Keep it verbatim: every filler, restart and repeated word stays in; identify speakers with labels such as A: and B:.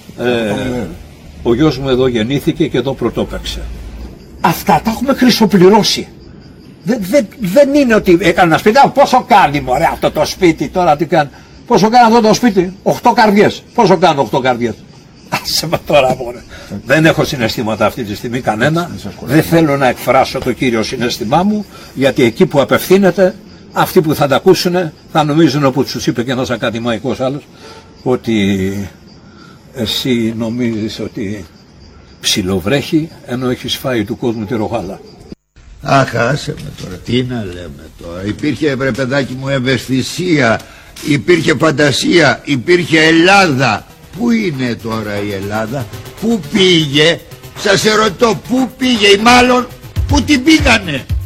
A: Ε, ο γιος μου εδώ γεννήθηκε και εδώ πρωτόπαιξε.
B: Αυτά τα έχουμε χρυσοπληρώσει. Δεν, δεν, δεν είναι ότι έκανα ένα σπίτι. Πόσο κάνει μωρέ αυτό το σπίτι τώρα, τι κάνει. Πόσο κάνει αυτό το σπίτι, οχτώ καρδιές. Πόσο κάνουν οχτώ καρδιές. Άσε με τώρα μωρέ. Δεν έχω συναισθήματα αυτή τη στιγμή κανένα. Δεν θέλω να εκφράσω το κύριο συναίσθημά μου, γιατί εκεί που απευθύνεται, αυτοί που θα τα ακούσουν θα νομίζουν, όπως τους είπε και ένας ακαδημαϊκός άλλος, ότι εσύ νομίζεις ότι ψιλοβρέχει ενώ έχεις φάει του κόσμου τη ρογάλα.
C: Αχ, άσε με τώρα, τι να λέμε τώρα. Υπήρχε, βρε παιδάκι μου, ευαισθησία, υπήρχε φαντασία, υπήρχε Ελλάδα. Πού είναι τώρα η Ελλάδα, πού πήγε, σας ερωτώ, πού πήγε ή μάλλον πού την πήγανε.